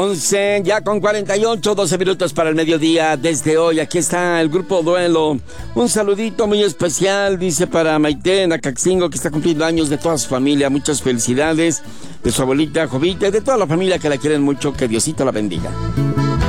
11, ya con 48, 12 minutos para el mediodía desde hoy. Aquí está el Grupo Duelo. Un saludito muy especial, dice, para Maite Nacaxingo, que está cumpliendo años, de toda su familia. Muchas felicidades, de su abuelita Jovita y de toda la familia que la quieren mucho. Que Diosito la bendiga.